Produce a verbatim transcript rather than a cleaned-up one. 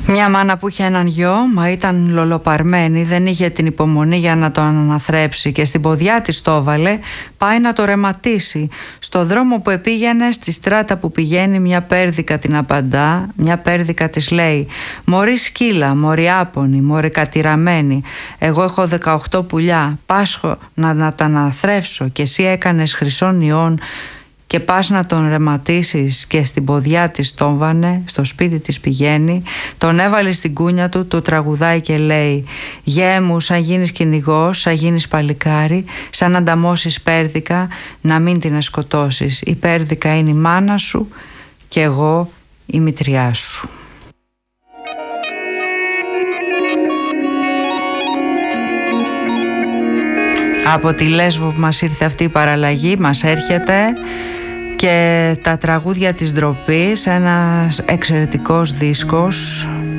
Μια μάνα που είχε έναν γιο, μα ήταν λολοπαρμένη, δεν είχε την υπομονή για να τον αναθρέψει και στην ποδιά της το έβαλε, πάει να το ρεματίσει. Στο δρόμο που επήγαινε, στη στράτα που πηγαίνει, μια πέρδικα την απαντά, μια πέρδικα της λέει: «Μωρή σκύλα, μωρή άπονη, μωρή κατηραμένη, εγώ έχω δεκαοκτώ πουλιά, πάσχω να, να τα αναθρέψω και εσύ έκανες χρυσών ιών και πας να τον ρεματίσεις». Και στην ποδιά της τον βανε, στο σπίτι της πηγαίνει, τον έβαλε στην κούνια του, το τραγουδάει και λέει: «Γέ μου, σαν γίνεις κυνηγός, σαν γίνεις παλικάρι, σαν να ανταμώσεις πέρδικα, να μην την σκοτώσεις. Η πέρδικα είναι η μάνα σου και εγώ η μητριά σου». Από τη Λέσβο που μας ήρθε αυτή η παραλλαγή, μας έρχεται και τα τραγούδια της ντροπής, ένας εξαιρετικός δίσκος